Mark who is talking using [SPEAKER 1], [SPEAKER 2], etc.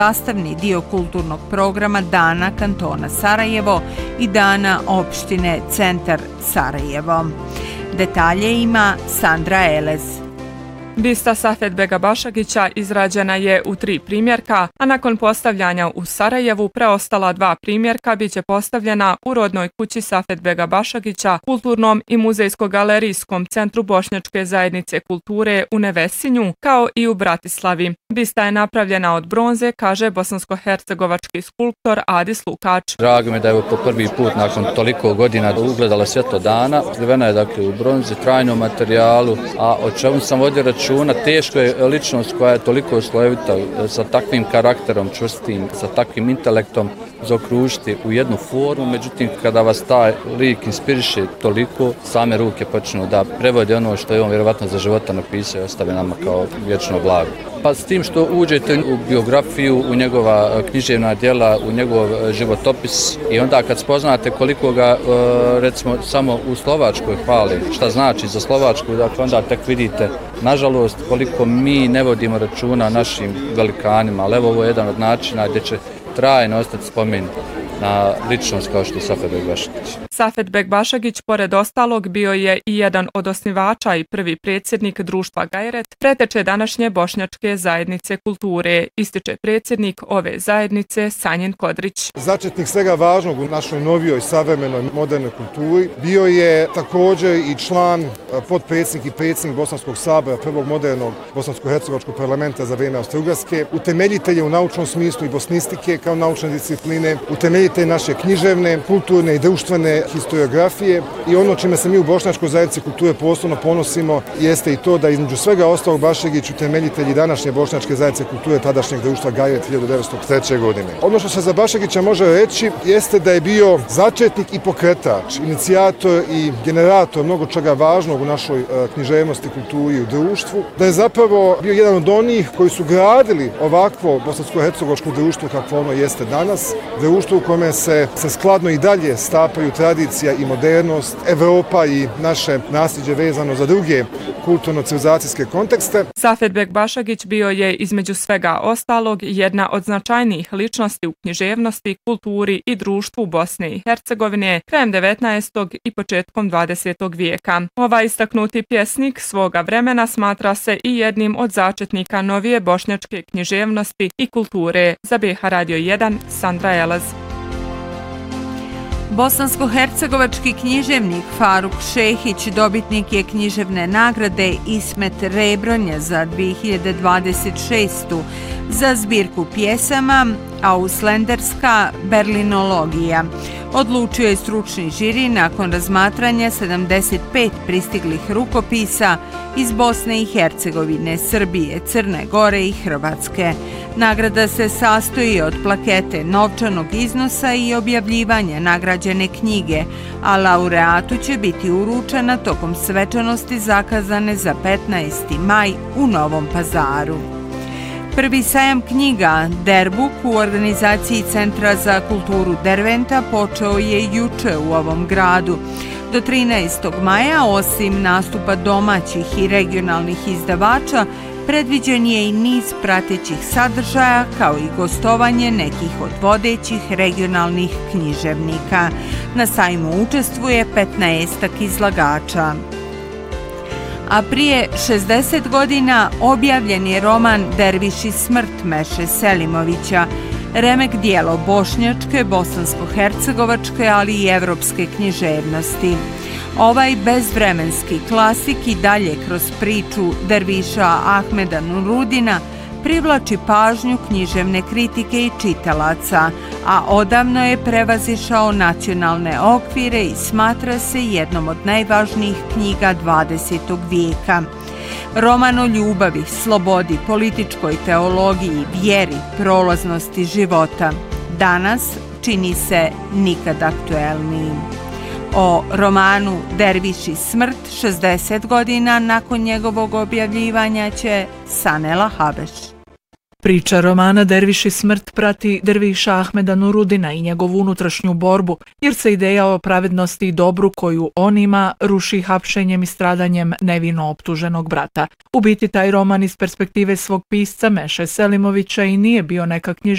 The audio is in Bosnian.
[SPEAKER 1] sastavni dio kulturnog programa Dana kantona Sarajevo i Dana opštine Centar Sarajevo. Detalje ima Sandra Elez.
[SPEAKER 2] Bista Safetbega Bašagića izrađena je u 3 primjerka, a nakon postavljanja u Sarajevu preostala 2 primjerka biće postavljena u rodnoj kući Safetbega Bašagića, kulturnom i muzejsko-galerijskom centru Bošnjačke zajednice kulture u Nevesinju, kao i u Bratislavi. Bista je napravljena od bronze, kaže bosansko-hercegovački skulptor Adis Lukač.
[SPEAKER 3] Drago mi da je po prvi put nakon toliko godina ugledala svjetlo dana. Slivena je dakle u bronzi, trajnom materijalu, a o čemu sam vodio računa, teško je ličnost koja je toliko slojevita, sa takvim karakterom čvrstim, sa takvim intelektom zaokružiti u jednu formu, međutim kada vas taj lik inspiriše toliko, same ruke počnu da prevode ono što je on vjerovatno za života napisao i ostave nama kao vječno blago. Pa s tim što uđete u biografiju, u njegova književna djela, u njegov životopis i onda kad spoznate koliko ga recimo samo u Slovačkoj hvali, šta znači za Slovačku, dakle onda tek vidite nažalost koliko mi ne vodimo računa našim velikanima, ali evo ovo je jedan od načina gdje će trajno ostati spomen na ličnost kao što je Safetbeg Bašagić.
[SPEAKER 2] Safetbeg Bašagić, pored ostalog, bio je i jedan od osnivača i prvi predsjednik društva Gajret, preteče današnje Bošnjačke zajednice kulture, ističe predsjednik ove zajednice Sanjin Kodrić.
[SPEAKER 4] Začetnik svega važnog u našoj novijoj, savremenoj, modernoj kulturi bio je također i član, potpredsjednik i predsjednik Bosanskog sabora, prvog modernog bosansko-hercegovačkog parlamenta za vrijeme Austro-Ugarske, utemeljitelje u naučnom smislu i bosnistike kao naučne discipline, utemeljitelje naše književne, kulturne i društvene historiografije i ono čime se mi u Bošnjačkoj zajednici kulture posebno ponosimo jeste i to da između svega ostalog Bašagić utemeljitelji današnje Bošnjačke zajednice kulture tadašnjeg društva Gajret 1903. godine. Ono što se za Bašagića može reći jeste da je bio začetnik i pokretač, inicijator i generator mnogo čega važnog u našoj književnosti, kulturi i u društvu, da je zapravo bio jedan od onih koji su gradili ovakvo bosansko-hercegovačko društvo kakvo ono jeste danas, društvo u kome se skladno i dalje stapaju tradicija i modernost, Evropa i naše nasljeđe vezano za druge kulturno-civilizacijske kontekste.
[SPEAKER 2] Safetbeg Bašagić bio je između svega ostalog jedna od značajnijih ličnosti u književnosti, kulturi i društvu Bosne i Hercegovine krajem 19. i početkom 20. vijeka. Ovaj istaknuti pjesnik svoga vremena smatra se i jednim od začetnika novije bošnjačke književnosti i kulture. Za BH Radio 1, Sandra Elez.
[SPEAKER 1] Bosansko-hercegovački književnik Faruk Šehić dobitnik je književne nagrade Ismet Rebronje za 2026. za zbirku pjesama Auslenderska Berlinologija. Odlučio je stručni žiri nakon razmatranja 75 pristiglih rukopisa iz Bosne i Hercegovine, Srbije, Crne Gore i Hrvatske. Nagrada se sastoji od plakete novčanog iznosa i objavljivanja nagrađene knjige, a laureatu će biti uručena tokom svečanosti zakazane za 15. maj u Novom Pazaru. Prvi sajam knjiga Derbuk u organizaciji Centra za kulturu Derventa počeo je juče u ovom gradu. Do 13. maja, osim nastupa domaćih i regionalnih izdavača, predviđen je i niz pratećih sadržaja kao i gostovanje nekih od vodećih regionalnih književnika. Na sajmu učestvuje 15 izlagača. A prije 60 godina objavljen je roman Derviš i smrt Meše Selimovića, remek dijelo bošnjačke, bosansko-hercegovačke, ali i evropske književnosti. Ovaj bezvremenski klasik i dalje kroz priču derviša Ahmeda Nurudina privlači pažnju književne kritike i čitalaca, a odavno je prevazišao nacionalne okvire i smatra se jednom od najvažnijih knjiga 20. vijeka. Roman o ljubavi, slobodi, političkoj teologiji, vjeri, prolaznosti života danas čini se nikad aktuelnijim. O romanu Derviš i smrt 60 godina nakon njegovog objavljivanja će Sanela Habeš.
[SPEAKER 5] Priča romana Derviš i smrt prati derviša Ahmeda Nurudina i njegovu unutrašnju borbu, jer se ideja o pravednosti i dobru koju on ima ruši hapšenjem i stradanjem nevino optuženog brata. U biti taj roman iz perspektive svog pisca Meše Selimovića i nije bio neka književnost